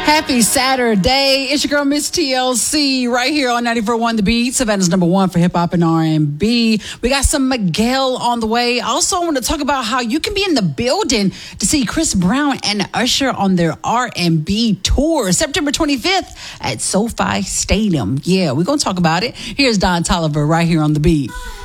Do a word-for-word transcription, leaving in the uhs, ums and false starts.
Happy Saturday. It's your girl, Miss T L C, right here on ninety-four point one The Beat, Savannah's number one for hip hop and R and B. We got some Miguel on the way. Also, I want to talk about how you can be in the building to see Chris Brown and Usher on their R and B tour, September twenty-fifth at SoFi Stadium. Yeah, we're going to talk about it. Here's Don Toliver right here on The Beat.